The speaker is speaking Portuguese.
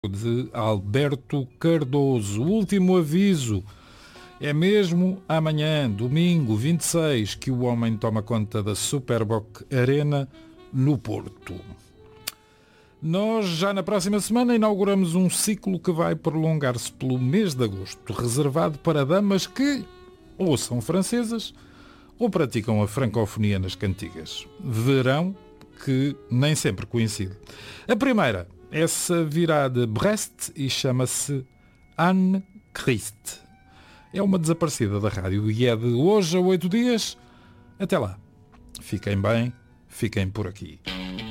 de Alberto Cardoso. O último aviso é mesmo amanhã, domingo 26, que o homem toma conta da Superboc Arena no Porto. Nós já na próxima semana inauguramos um ciclo que vai prolongar-se pelo mês de agosto, reservado para damas que ou são francesas ou praticam a francofonia nas cantigas. Verão que nem sempre coincide. A primeira, essa virá de Brest e chama-se Anne Christ. É uma desaparecida da rádio e é de hoje a 8 dias. Até lá. Fiquem bem, fiquem por aqui.